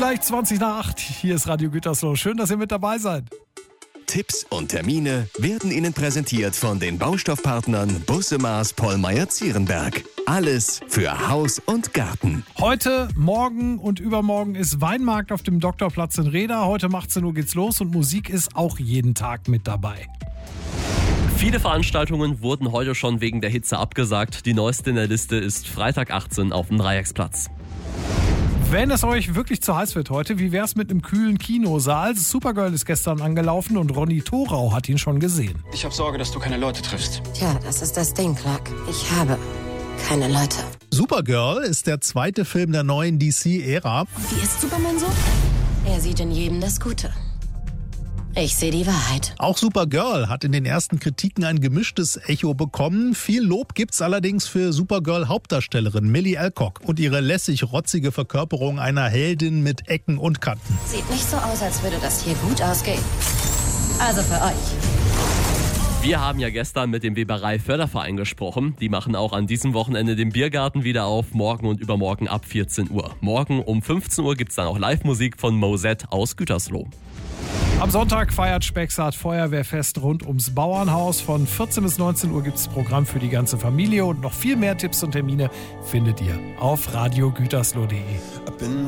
gleich 20:08. Hier ist Radio Gütersloh. Schön, dass ihr mit dabei seid. Tipps und Termine werden Ihnen präsentiert von den Baustoffpartnern Busse Maas Pollmeyer-Zierenberg. Alles für Haus und Garten. Heute, morgen und übermorgen ist Weinmarkt auf dem Doktorplatz in Reda. Heute um 18 Uhr geht's los und Musik ist auch jeden Tag mit dabei. Viele Veranstaltungen wurden heute schon wegen der Hitze abgesagt. Die neueste in der Liste ist Freitag 18 auf dem Dreiecksplatz. Wenn es euch wirklich zu heiß wird heute, wie wär's mit einem kühlen Kinosaal? Supergirl ist gestern angelaufen und Ronny Thorau hat ihn schon gesehen. Ich habe Sorge, dass du keine Leute triffst. Tja, das ist das Ding, Clark. Ich habe keine Leute. Supergirl ist der zweite Film der neuen DC-Ära. Wie ist Superman so? Er sieht in jedem das Gute. Ich sehe die Wahrheit. Auch Supergirl hat in den ersten Kritiken ein gemischtes Echo bekommen. Viel Lob gibt's allerdings für Supergirl-Hauptdarstellerin Millie Alcock und ihre lässig-rotzige Verkörperung einer Heldin mit Ecken und Kanten. Sieht nicht so aus, als würde das hier gut ausgehen. Also für euch. Wir haben ja gestern mit dem Weberei-Förderverein gesprochen. Die machen auch an diesem Wochenende den Biergarten wieder auf, morgen und übermorgen ab 14 Uhr. Morgen um 15 Uhr gibt's dann auch Live-Musik von Mosette aus Gütersloh. Am Sonntag feiert Spexart Feuerwehrfest rund ums Bauernhaus. Von 14 bis 19 Uhr gibt es Programm für die ganze Familie und noch viel mehr Tipps und Termine findet ihr auf radiogütersloh.de.